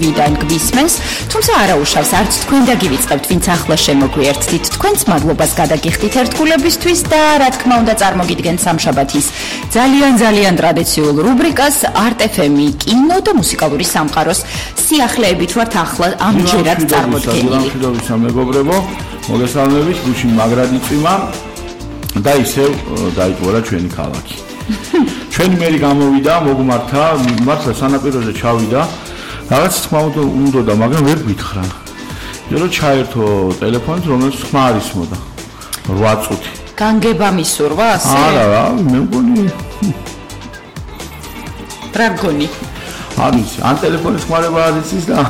ვიდან გვისმენს, თუმცა არა უშავს, არც თქვენ დაგივიწყებთ, ვინც ახლა შემოგვიერთდით. თქვენს მადლობას გადაგიხდით ერთგულებისთვის და რა თქმა უნდა წარმოგიდგენთ სამშაბათის ძალიან ტრადიციულ რუბრიკას Art FM-ი კინო და მუსიკალური სამყაროს სიახლეებით ვართ ახლა ამჯერად წარმოდგენილი. მადლობა მეგობრებო, მოგესალმებით, გუშინ მაგრადი წვიმა და ისევ დაიწყო ჩვენი ქალაქი. ჩვენი მერი გამოვიდა, მოგმართა, მართლა სანაპიროზე ჩავიდა. რაღაც თქმა უნდა, მაგრამ ვერ გითხრა. რომ ჩაერთო ტელეფონით, რომელიც ხმა არ ისმოდა. 8 წუთი. განგება მისურვა ასე? არა, მე მგონი. რა გონი? არის, ან ტელეფონის ხმარება არ იცის და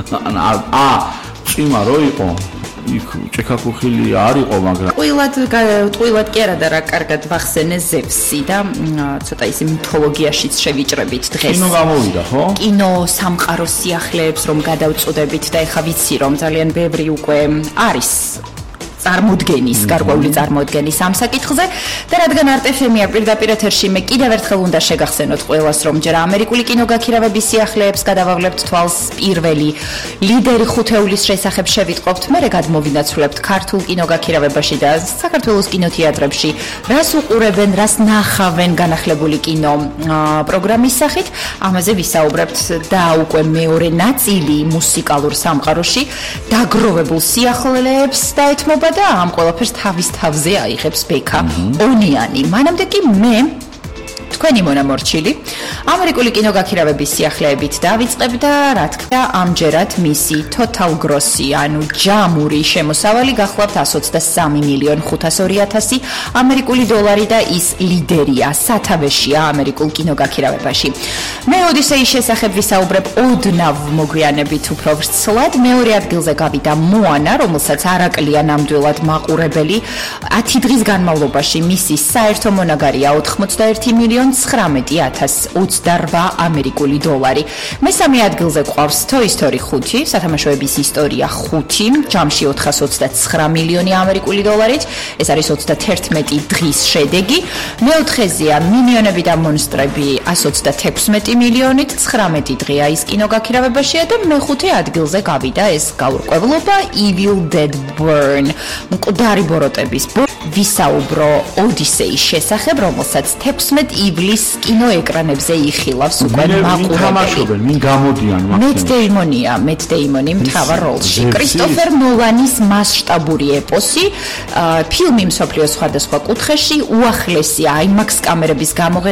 წვიმა რო იყო. იქ ჭექაქუხილი არ იყო, მაგრამ ტყუილად კი არა და რა კარგად ვახსენე ზევსი და ცოტა ისე მითოლოგიაშიც შევიჭრებით დღეს. კინო გამოვიდა, ხო? კინო სამყაროს სიახლეებს რომ გადავწოდებით და ეხა ვიცი რომ ძალიან ბევრი უკვე არის წარმოდგენის, გარკვეული წარმოდგენის ამ საკითხზე და რადგან Art FM-ია პირდაპირ ეთერში მე კიდევ ერთხელ უნდა შეგახსენოთ ყველას რომ ჯერ ამერიკული კინოგაქირავების სიახლეებს გადავავლებთ თვალს პირველი ლიდერი ხუთეულის შესახებ შევიტყობთ, მერე გადმოვინაცვლებთ ქართულ კინოგაქირავებაში და საქართველოს კინოთეატრებში რას უყურებენ, რას ნახავენ განახლებული კინო პროგრამის სახით, ამაზე ვისაუბრებთ და უკვე მეორე ნაწილი მუსიკალურ სამყაროში დაგროვებულ სიახლეებს დაეთმობა და ამ ყველაფერს თავის თავზე აიღებს ბექა ონიანი. მანამდე კი მე თქვენი მონამორჩილი ამერიკული კინოგაქირავების სიახლეებით დავიწყებ და რა თქმა ამჯერად მისი total grossi, ანუ ჯამური შემოსავალი გახლავთ 123,502,000 ამერიკული დოლარი და ის ლიდერია, სათავეშია ამერიკულ კინოგაქირავებაში. მე ოდისეის შესახებ ვისაუბრებ ოდნავ მოგვიანებით უფრო ვრცლად. მეორე ადგილზე გავიდა მოანა, რომელსაც არაკლია ნამდვილად მაყურებელი. 10 დღის განმავლობაში მისი საერთო მონაგარია 81,900,028 ამერიკული დოლარი. მესამე ადგილზე ყვავს Toy Story 5, სათამაშოების ისტორია 5, ჯამში 429 მილიონი ამერიკული დოლარით. ეს არის 31 დღის შედეგი. მეოთხეზეა მინიონები და მონსტრები 126 მილიონით, 19 დღეა ის კინოგაქირავებაშია და მეხუთე ადგილზე გავიდა ეს გაურკვევლობა Evil Dead Burn. მკვდარი ბოროტების ვისაუბრო ოდისეის შესახებ, რომელსაც 16 ივლის კინოეკრანებზე იხილავს უკვე მაყურებელი. მინ გამოდიან მაქციმუმ. მეთ დეიმონი მთავარ როლში. კრისტოფერ ნოლანის მასშტაბური ეპოსი, ფილმი მსოფლიოს სხვადასხვა კუთხეში, უახლესი IMAX კამერების გამოყენება